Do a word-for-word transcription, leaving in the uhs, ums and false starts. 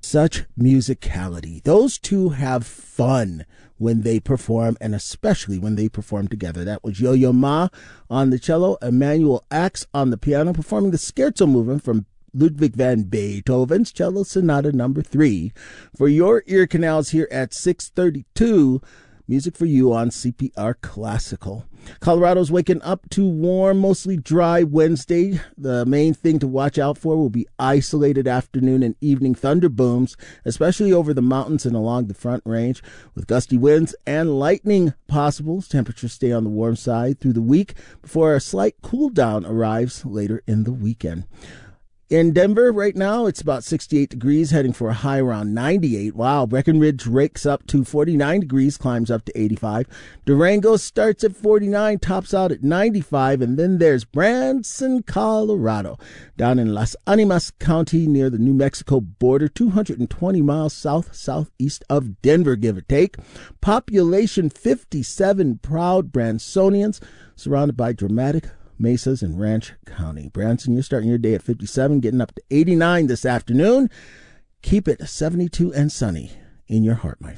Such musicality. Those two have fun when they perform, and especially when they perform together. That was Yo-Yo Ma on the cello, Emanuel Ax on the piano, performing the Scherzo movement from Ludwig van Beethoven's Cello Sonata number three. For your ear canals here at six thirty-two, music for you on C P R Classical. Colorado's waking up to warm, mostly dry Wednesday. The main thing to watch out for will be isolated afternoon and evening thunder booms, especially over the mountains and along the Front Range, with gusty winds and lightning possible. Temperatures stay on the warm side through the week before a slight cool down arrives later in the weekend. In Denver right now, it's about sixty-eight degrees, heading for a high around ninety-eight. Wow, Breckenridge rakes up to forty-nine degrees, climbs up to eighty-five. Durango starts at forty-nine, tops out at ninety-five. And then there's Branson, Colorado, down in Las Animas County near the New Mexico border, two hundred twenty miles south-southeast of Denver, give or take. Population fifty-seven proud Bransonians, surrounded by dramatic Mesas in Ranch County. Branson, you're starting your day at fifty-seven, getting up to eighty-nine this afternoon. Keep it seventy-two and sunny in your heart, my friend.